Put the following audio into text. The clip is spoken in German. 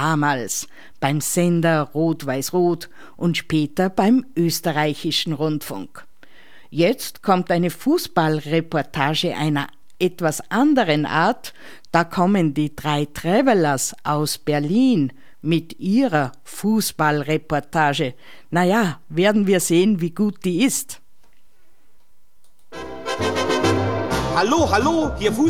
damals beim Sender Rot-Weiß-Rot und später beim österreichischen Rundfunk. Jetzt kommt eine Fußballreportage einer etwas anderen Art. Da kommen die 3 Travelers aus Berlin mit ihrer Fußballreportage. Naja, werden wir sehen, wie gut die ist. Hallo, hallo, hier Fußball.